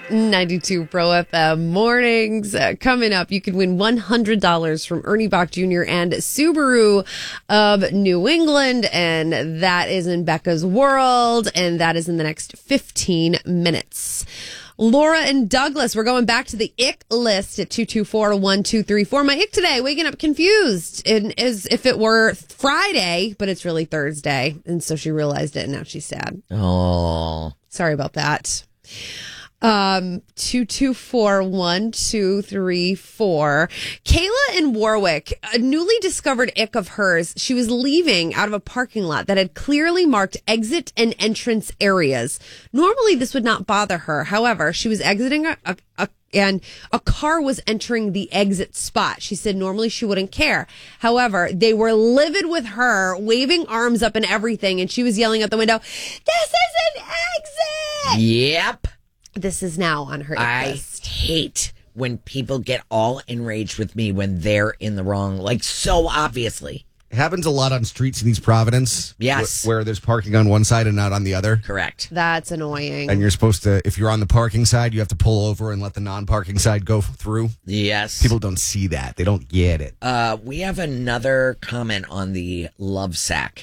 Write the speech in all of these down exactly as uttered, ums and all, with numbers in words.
ninety-two Pro F M mornings. Uh, coming up, you could win one hundred dollars from Ernie Bach Junior and Subaru of New England. And that is in Becca's World. And that is in the next fifteen minutes. Laura and Douglas, we're going back to the ick list at two two four, one two three four. My ick today, waking up confused and as if it were Friday, but it's really Thursday. And so she realized it and now she's sad. Oh. Sorry about that. Um, two two four, one two three four. Kayla in Warwick, a newly discovered ick of hers. She was leaving out of a parking lot that had clearly marked exit and entrance areas. Normally this would not bother her. However, she was exiting a, a, a and a car was entering the exit spot. She said normally she wouldn't care. However, they were livid with her, waving arms up and everything, and she was yelling out the window, "This is an exit!" Yep. This is now on her I list. hate when people get all enraged with me when they're in the wrong, like so obviously. It happens a lot on streets in East Providence. Yes. Where, where there's parking on one side and not on the other. Correct. That's annoying. And you're supposed to, if you're on the parking side, you have to pull over and let the non-parking side go through. Yes. People don't see that. They don't get it. Uh, we have another comment on the love sack.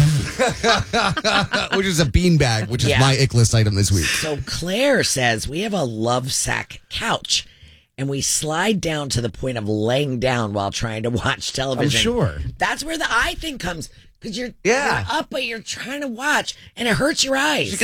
Which is a beanbag, which is Yeah. my ick list item this week. So Claire says we have a love sack couch and we slide down to the point of laying down while trying to watch television. I'm sure. That's where the eye thing comes because you're, Yeah. you're up, but you're trying to watch and it hurts your eyes.